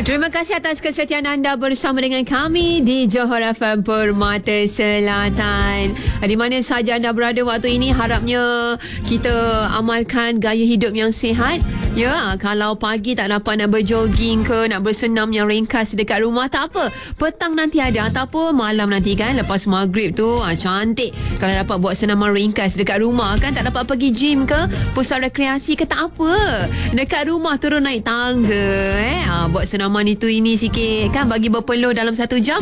Terima kasih atas kesetiaan anda bersama dengan kami di Johor FM Permata Selatan. Di mana saja anda berada waktu ini, harapnya kita amalkan gaya hidup yang sihat. Ya, kalau pagi tak dapat nak berjoging ke, nak bersenam yang ringkas dekat rumah, tak apa. Petang nanti ada, ataupun malam nanti kan, lepas maghrib tu, cantik. Kalau dapat buat senaman ringkas dekat rumah kan, tak dapat pergi gym ke, pusat rekreasi ke, tak apa. Dekat rumah turun naik tangga, buat senaman itu ini sikit kan, bagi berpeluh dalam 1 jam.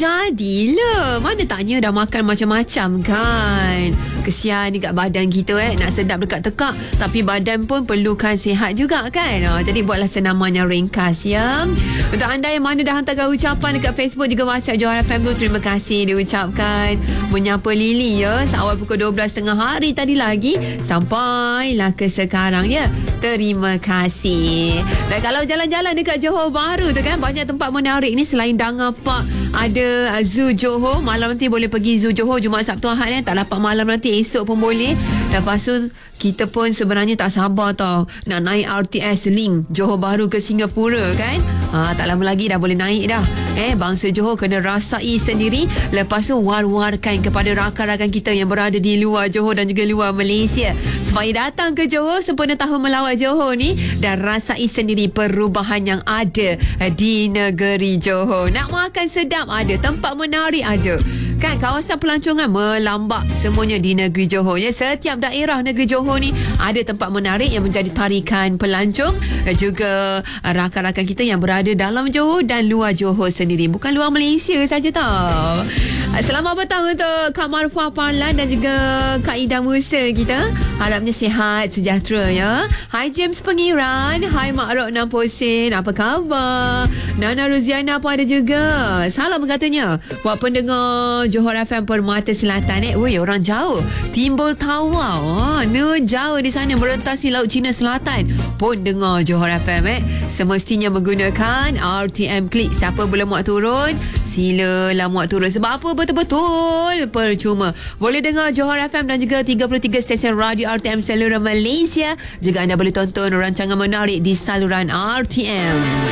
Jadilah. Mana tanya dah makan macam-macam kan. Kesian dekat badan kita nak sedap dekat tekak, tapi badan pun perlukan sihat juga kan. Jadi buatlah senaman yang ringkas ya. Untuk anda yang mana dah hantarkan ucapan dekat Facebook juga WhatsApp Johor FM tu, terima kasih diucapkan. Menyapa Lily ya, seawal pukul 12.30 hari tadi lagi sampailah ke sekarang ya. Terima kasih. Dan kalau jalan-jalan dekat Johor Bahru tu kan, banyak tempat menarik ni. Selain Danga Park, ada Zoo Johor. Malam nanti boleh pergi Zoo Johor Jumaat Sabtu Ahad tak dapat malam nanti, esok pun boleh. Lepas tu kita pun sebenarnya tak sabar tau nak naik RTS Link Johor Bahru ke Singapura kan. Tak lama lagi dah boleh naik dah. Bangsa Johor kena rasai sendiri. Lepas tu war-warkan kepada rakan-rakan kita yang berada di luar Johor dan juga luar Malaysia, supaya datang ke Johor sempena tahun melawat Johor ni dan rasai sendiri perubahan yang ada di negeri Johor. Nak makan sedap ada, tempat menarik ada kan, kawasan pelancongan melambak semuanya di negeri Johor ya. Setiap daerah negeri Johor ni ada tempat menarik yang menjadi tarikan pelancong dan juga rakan-rakan kita yang berada dalam Johor dan luar Johor sendiri, bukan luar Malaysia saja tau. Selamat petang untuk Kak Marfah Parlan dan juga Kak Ida Musa kita. Harapnya sihat, sejahtera ya. Hai James Pengiran, hai Mak Rok Namposin, apa khabar? Nana Ruziana pun ada juga. Salam katanya buat pendengar Johor FM Permata Selatan. Orang jauh Timbul Tawau, jauh di sana merentasi Laut Cina Selatan pun dengar Johor FM. Semestinya menggunakan RTM Klik. Siapa belum muat turun, silalah muat turun. Sebab apa? Betul-betul percuma. Boleh dengar Johor FM dan juga 33 stesen radio RTM seluruh Malaysia. Juga anda boleh tonton rancangan menarik di saluran RTM.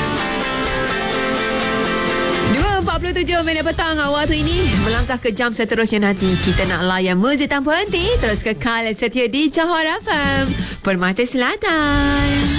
2.47 minit petang waktu ini. Melangkah ke jam seterusnya nanti, kita nak layan muzik tanpa henti. Terus kekal setia di Johor FM Permata Selatan.